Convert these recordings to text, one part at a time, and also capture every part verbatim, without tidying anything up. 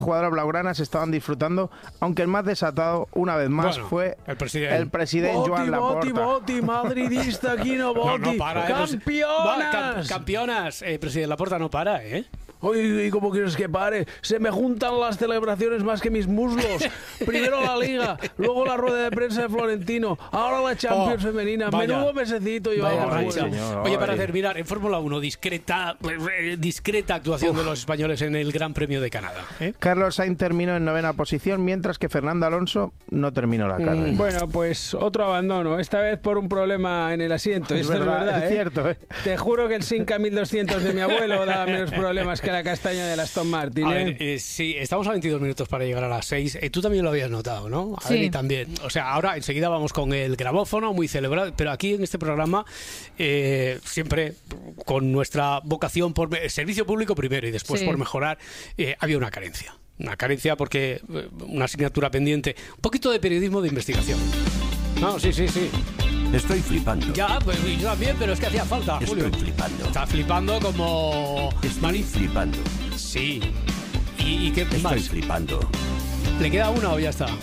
jugadoras blaugranas estaban disfrutando, aunque el más desatado, una vez más, bueno, fue el presidente, el presidente Boti, Joan Laporta. Boti, Boti, madridista, aquí no Boti. No, no para, eh, ¡Campeonas! Cam- campeonas, eh, presidente Laporta no para, ¿eh? Uy, ¿y cómo quieres que pare? Se me juntan las celebraciones más que mis muslos. Primero la Liga, luego la rueda de prensa de Florentino, ahora la Champions oh, femenina. Vaya, Menudo mesecito yo vaya, hago. vaya, señor, Oye, para vaya. terminar, en Fórmula uno, discreta eh, discreta actuación Uf. de los españoles en el Gran Premio de Canadá. ¿eh? Carlos Sainz terminó en novena posición, mientras que Fernando Alonso no terminó la carrera. Mm, bueno, pues otro abandono, esta vez por un problema en el asiento. Es Esto verdad, es verdad, es ¿eh? cierto, ¿eh? Te juro que el Simca mil doscientos de mi abuelo da menos problemas que la castaña de la Aston Martin. A ¿eh? ver, eh, sí, estamos a veintidós minutos para llegar a las seis. Eh, tú también lo habías notado, ¿no? A Sí. ver, y también. O sea, ahora enseguida vamos con el grabófono, muy celebrado, pero aquí en este programa eh, siempre con nuestra vocación por el servicio público primero y después Sí. por mejorar, eh, había una carencia. Una carencia porque eh, una asignatura pendiente, un poquito de periodismo de investigación. No, sí, sí, sí. Estoy flipando. Ya, pues yo también, pero es que hacía falta, Julio. Estoy flipando. Está flipando como... Estoy Mari- flipando. Sí. ¿Y, y qué Estoy más? flipando. ¿Le queda una o ya está?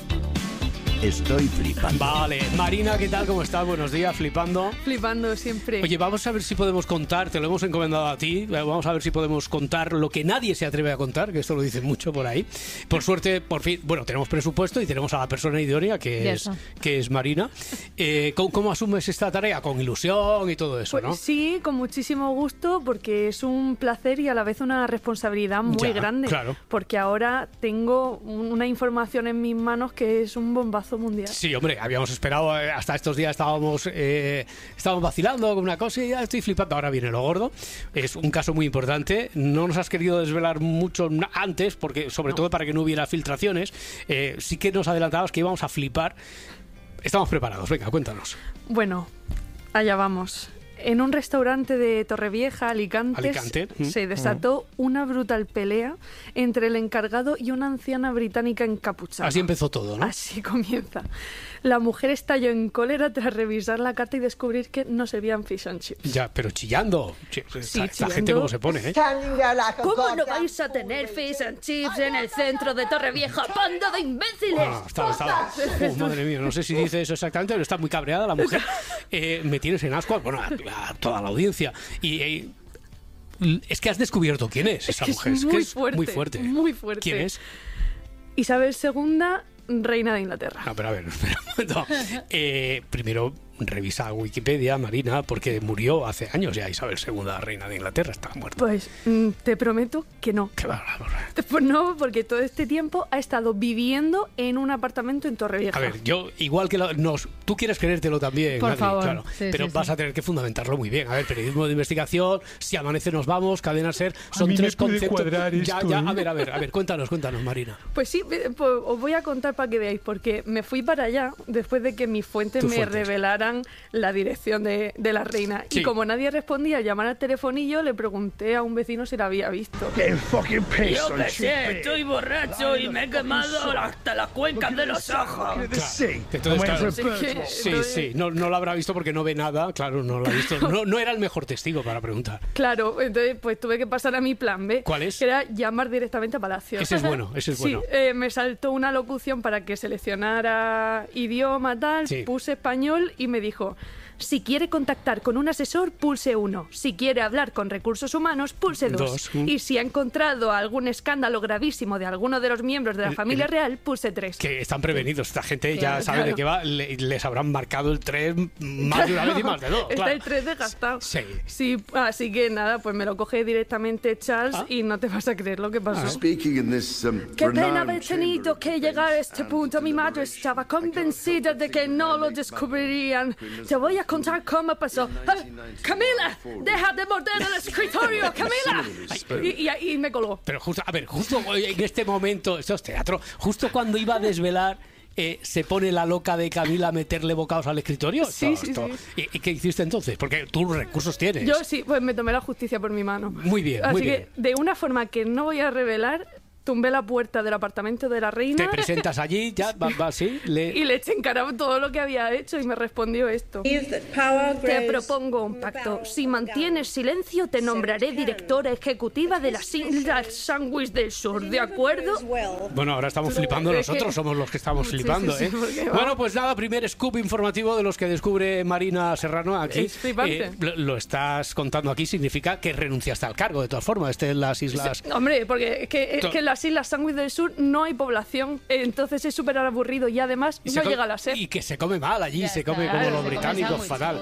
Estoy flipando. Vale. Marina, ¿qué tal? ¿Cómo estás? Buenos días, flipando. Flipando siempre. Oye, vamos a ver si podemos contar, te lo hemos encomendado a ti, vamos a ver si podemos contar lo que nadie se atreve a contar, que esto lo dicen mucho por ahí. Por suerte, por fin, bueno, tenemos presupuesto y tenemos a la persona idónea, que, Ya es, está. que es Marina. Eh, ¿cómo, cómo asumes esta tarea? Con ilusión y todo eso, Pues ¿no? sí, con muchísimo gusto, porque es un placer y a la vez una responsabilidad muy Ya, grande. claro. Porque ahora tengo una información en mis manos que es un bombazo mundial. Sí, hombre, habíamos esperado, eh, hasta estos días estábamos eh, estábamos vacilando con una cosa y ya estoy flipando. Ahora viene lo gordo. Es un caso muy importante. No nos has querido desvelar mucho na- antes, porque sobre No. todo para que no hubiera filtraciones. Eh, sí que nos adelantabas que íbamos a flipar. Estamos preparados. Venga, cuéntanos. Bueno, allá vamos. En un restaurante de Torrevieja, Alicante, Alicante, ¿mm? se desató una brutal pelea entre el encargado y una anciana británica encapuchada. Así empezó todo, ¿no? Así comienza. La mujer estalló en cólera tras revisar la carta y descubrir que no servían fish and chips. Ya, pero chillando. Ch- esta, Sí, esta chillando. gente cómo se pone, ¿eh? ¿Cómo no vais a tener fish and chips en el centro de Torrevieja? ¡Banda de imbéciles! Ah, estaba, estaba. Uh, madre mía, no sé si dice eso exactamente, pero está muy cabreada la mujer. Eh, me tienes en asco, bueno, a, a toda la audiencia. Y eh, es que has descubierto quién es esa que es mujer. Es muy que es fuerte, muy fuerte. muy fuerte. ¿Quién es? Isabel segunda, reina de Inglaterra. No, pero a ver, espera un momento. Eh, primero, revisa Wikipedia, Marina, porque murió hace años ya Isabel segunda, reina de Inglaterra, estaba muerta. Pues mm, te prometo que no. Qué bárbaro. Pues no, porque todo este tiempo ha estado viviendo en un apartamento en Torrevieja. A ver, yo, igual que lo- nos, tú quieres creértelo también, Por Adri, favor. claro, Sí, pero sí, vas sí. a tener que fundamentarlo muy bien. A ver, periodismo de investigación, si amanece nos vamos, cadena ser, son mí me tres puede conceptos. cuadrar ya, esto, ya, ¿eh? a ver, a ver, a ver, cuéntanos, cuéntanos, Marina. Pues sí, eh, pues os voy a contar para que veáis, porque me fui para allá después de que mis fuentes Tus me fuentes. revelaran la dirección de, de la reina. Sí. Y como nadie respondía, al llamar al telefonillo, le pregunté a un vecino si la había visto. fucking Yo qué sé, estoy borracho y me he quemado hasta las cuencas de los ojos. Entonces, claro, Así que, sí, entonces- sí, no, no lo habrá visto porque no ve nada, claro, no lo ha visto. No, no era el mejor testigo para preguntar. Claro, entonces pues tuve que pasar a mi plan B. ¿Cuál es? Que era llamar directamente a Palacio. Ese es bueno, ese es bueno. Sí, eh, me saltó una locución para que seleccionara idioma, tal, Sí. puse español y me dijo: si quiere contactar con un asesor, pulse uno. Si quiere hablar con recursos humanos, pulse dos. Dos, mm. Y si ha encontrado algún escándalo gravísimo de alguno de los miembros de la El- familia el- real, pulse tres. Que están prevenidos, esta gente ya Claro, sabe claro. de qué va, le- les habrán marcado el tres más de una vez y más de dos. Está claro. el tres desgastado. Sí. Sí, así que nada, pues me lo coge directamente Charles Ah. y no te vas a creer lo que pasó. Speaking in this um, Qué pena renowned haber tenido chamber que of llegar a defense este and punto. Mi madre deliberation, estaba I cannot convencida de que no lo descubrirían. Te voy a contar cómo pasó. ¡Ah! ¡Camila! ¡Deja de morder el escritorio! ¡Camila! Y, y, y me colgó. Pero justo, a ver, justo en este momento, esto es teatro, justo cuando iba a desvelar, eh, se pone la loca de Camila a meterle bocados al escritorio. Sí, Esto- sí, esto- sí. ¿Y, y qué hiciste entonces? Porque tú recursos tienes. Yo sí, pues me tomé la justicia por mi mano. Muy bien, Así muy que, bien. de una forma que no voy a revelar, tumbé la puerta del apartamento de la reina. Te presentas allí, ya, va, va, sí. Le... Y le eché en cara todo lo que había hecho y me respondió esto. Te propongo un pacto. Si mantienes silencio, te nombraré directora ejecutiva de las Islas Sandwich del Sur, ¿de acuerdo? Bueno, ahora estamos flipando nosotros, somos los que estamos flipando, sí, sí, sí, ¿eh? porque, Bueno, pues nada, primer scoop informativo de los que descubre Marina Serrano aquí. Es flipante. Eh, lo, lo estás contando aquí, significa que renunciaste al cargo, de todas formas, esté en las islas... Sí, hombre, porque es que, es que en las Islas Sandwich del Sur no hay población, entonces es súper aburrido y además Y no co- llega a la sed. Y que se come mal allí, Ya se está, come como claro, los se come británicos, sándwich. fatal.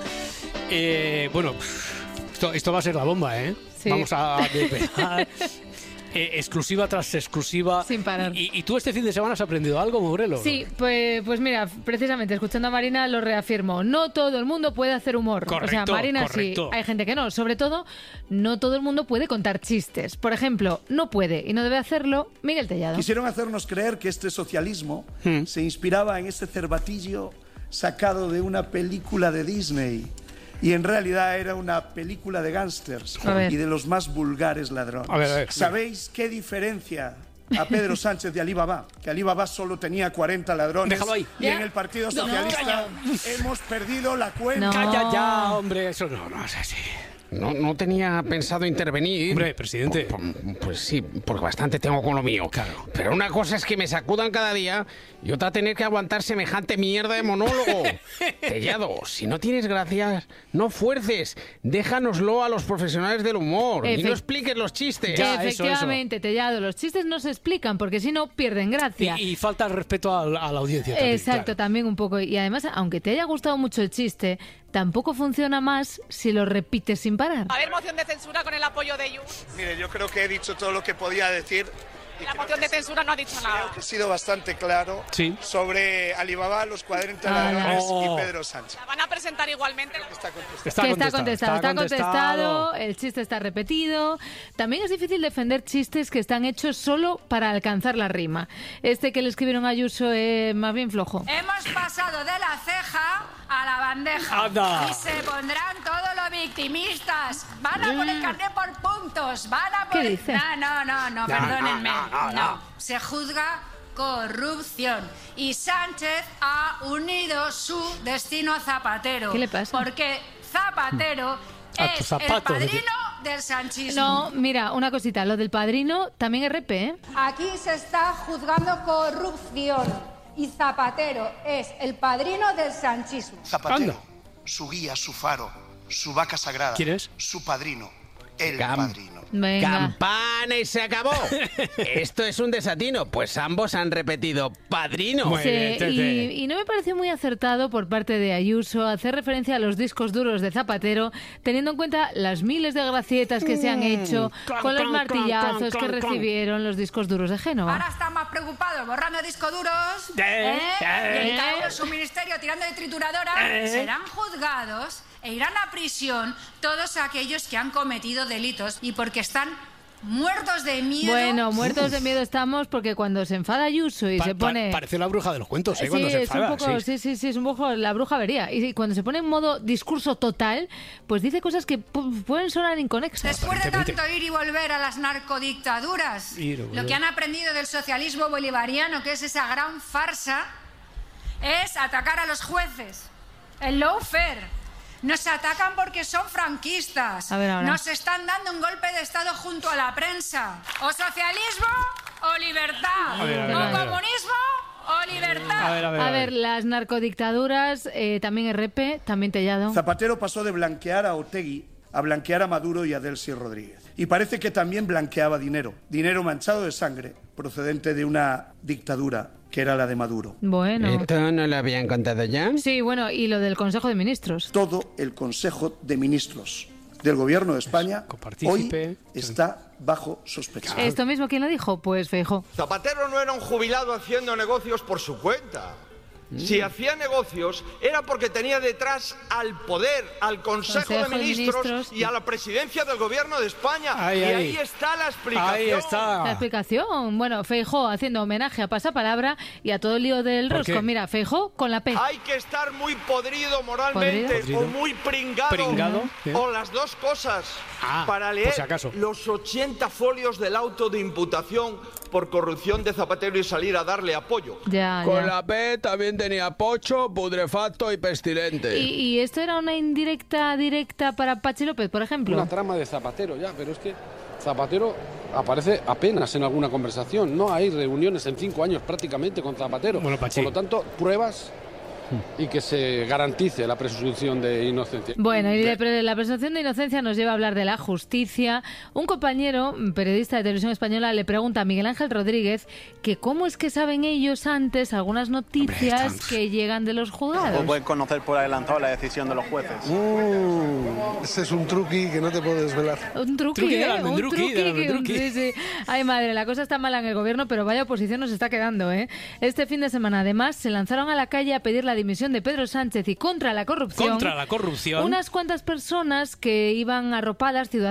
Eh, bueno, esto, esto va a ser la bomba, ¿eh? Sí. Vamos a desvelar. Eh, exclusiva tras exclusiva. Sin parar. ¿Y, y tú este fin de semana has aprendido algo, Mourelo? Sí, pues, pues mira, precisamente escuchando a Marina lo reafirmo. No todo el mundo puede hacer humor. Correcto, o sea, Marina correcto. sí, hay gente que no. Sobre todo, no todo el mundo puede contar chistes. Por ejemplo, no puede y no debe hacerlo Miguel Tellado. Quisieron hacernos creer que este socialismo Hmm. se inspiraba en este cervatillo sacado de una película de Disney. Y en realidad era una película de gángsters A ver. y de los más vulgares ladrones. A ver, a ver. ¿Sabéis qué diferencia a Pedro Sánchez de Alibaba? Que Alibaba solo tenía cuarenta ladrones. Déjalo ahí. Y en el Partido Socialista hemos perdido la cuenta. No. Calla ya, hombre, eso no, no es así. No, no tenía pensado intervenir. Hombre, presidente. Pu- pu- Pues sí, porque bastante tengo con lo mío. Claro. Pero una cosa es que me sacudan cada día y otra tener que aguantar semejante mierda de monólogo. Tellado, si no tienes gracias, no fuerces. Déjanoslo a los profesionales del humor y Efect- no expliques los chistes. Ya, eso, Efectivamente, Tellado, los chistes no se explican porque si no pierden gracia. Y, y falta el respeto a, la- a la audiencia también, Exacto, claro. también un poco. Y además, aunque te haya gustado mucho el chiste, tampoco funciona más si lo repites sin parar. Va a haber moción de censura con el apoyo de Junts. Mire, yo creo que he dicho todo lo que podía decir. Y La creo moción de censura no ha dicho nada. que he sido bastante claro Sí. sobre Alibaba, los cuarenta Ah, ladrones oh. y Pedro Sánchez. La van a presentar igualmente. Está contestado. Está que está contestado, está contestado. contestado, el chiste está repetido. También es difícil defender chistes que están hechos solo para alcanzar la rima. Este que le escribieron a Ayuso es más bien flojo. Hemos pasado de la ceja a la bandeja. Anda. Y se pondrán todos los victimistas. Van a poner carnet por puntos. Van a ¿Qué poner... dice? No, no, no, no, No, perdónenme. no, no, no, no. Se juzga corrupción. Y Sánchez ha unido su destino a Zapatero. ¿Qué le pasa? Porque Zapatero A tus es zapatos, el decir. padrino del sanchismo. No, mira, una cosita, lo del padrino también es R P, ¿eh? Aquí se está juzgando corrupción y Zapatero es el padrino del sanchismo. Zapatero, Anda. su guía, su faro, su vaca sagrada. ¿Quién es? Su padrino, el Cam- padrino. Venga. ¡Campana y se acabó! Esto es un desatino, pues ambos han repetido padrino. Muy Sí, bien, Tete. y, y no me pareció muy acertado por parte de Ayuso hacer referencia a los discos duros de Zapatero, teniendo en cuenta las miles de gracietas que se han hecho clan, con los clan, martillazos clan, que clan, clan. recibieron los discos duros de Génova. Ahora están más preocupados borrando discos duros Eh, ¿eh? eh. y en cambio su ministerio tirando de trituradora. Eh. Serán juzgados e irán a prisión todos aquellos que han cometido delitos y porque están muertos de miedo. Bueno, muertos de miedo estamos porque cuando se enfada Ayuso y Pa- se pa- pone... parece la bruja de los cuentos, ¿eh? Sí, Cuando se es enfada. un poco, sí. sí, sí, sí, es un poco la bruja vería. Y cuando se pone en modo discurso total, pues dice cosas que pu- pueden sonar inconexas. Después de Aparentemente. tanto ir y volver a las narcodictaduras, Ir y volver. lo que han aprendido del socialismo bolivariano, que es esa gran farsa, es atacar a los jueces. El lawfare. Nos atacan porque son franquistas. A ver, ahora. Nos están dando un golpe de Estado junto a la prensa. O socialismo o libertad. A ver, a ver, o a ver. comunismo o libertad. A ver, a ver. A ver, las narcodictaduras, eh, también R P, también Tellado. Zapatero pasó de blanquear a Otegi a blanquear a Maduro y a Delcy Rodríguez. Y parece que también blanqueaba dinero, dinero manchado de sangre, procedente de una dictadura que era la de Maduro. Bueno. ¿Esto no lo habían contado ya? Sí, bueno, y lo del Consejo de Ministros. Todo el Consejo de Ministros del Gobierno de España hoy Copartícipe. está bajo sospecha. ¿Esto mismo quién lo dijo? Pues Feijóo. Zapatero no era un jubilado haciendo negocios por su cuenta. Si hacía negocios era porque tenía detrás al poder, al Consejo, Consejo de, ministros de Ministros y a la presidencia del Gobierno de España. Ay, y ay. ahí está la explicación. Ahí está. La explicación. Bueno, Feijóo haciendo homenaje a Pasapalabra y a todo el lío del ¿Por rosco. qué? Mira, Feijóo con la P. Hay que estar muy podrido moralmente ¿Podrido? o muy pringado, ¿Pringado? ¿Sí? o las dos cosas Ah, para por leer si acaso. los ochenta folios del auto de imputación por corrupción de Zapatero y salir a darle apoyo. Ya, Con ya. la P también tenía pocho, putrefacto y pestilente. ¿Y, y esto era una indirecta directa para Pachi López, por ejemplo? Una trama de Zapatero ya, pero es que Zapatero aparece apenas en alguna conversación. No hay reuniones en cinco años prácticamente con Zapatero. Bueno, Pachi. Por lo tanto, pruebas y que se garantice la presunción de inocencia. Bueno, y de pre- la presunción de inocencia nos lleva a hablar de la justicia. Un compañero, periodista de Televisión Española, le pregunta a Miguel Ángel Rodríguez que cómo es que saben ellos antes algunas noticias Hombre, están- que llegan de los juzgados. O pueden conocer por adelantado la decisión de los jueces. Uh, ese es un truqui que no te puedo desvelar. Un truqui, Truqui ¿eh? del Un almendruqui, truqui. del que- almendruqui. sí, sí. Ay, madre, la cosa está mala en el gobierno, pero vaya oposición nos está quedando, ¿eh? Este fin de semana, además, se lanzaron a la calle a pedir la dimisión de Pedro Sánchez y contra la corrupción. Contra la corrupción. Unas cuantas personas que iban arropadas, ciudadanos